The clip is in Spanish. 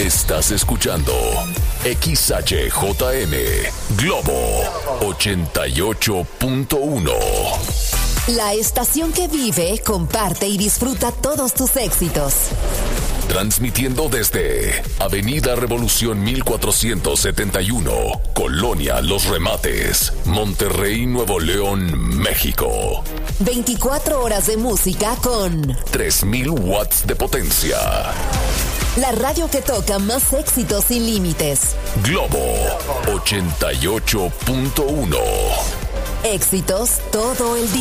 Estás escuchando XHJM Globo 88.1. La estación que vive, comparte y disfruta todos tus éxitos. Transmitiendo desde Avenida Revolución 1471, Colonia Los Remates, Monterrey, Nuevo León, México. 24 horas de música con 3000 watts de potencia. La radio que toca más éxitos sin límites. Globo 88.1. Éxitos todo el día.